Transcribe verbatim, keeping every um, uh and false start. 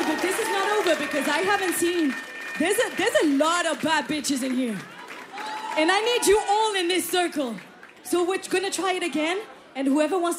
you, but this is not over because I haven't seen. There's a there's a lot of bad bitches in here, and I need you all in this circle. So we're gonna try it again, and whoever wants to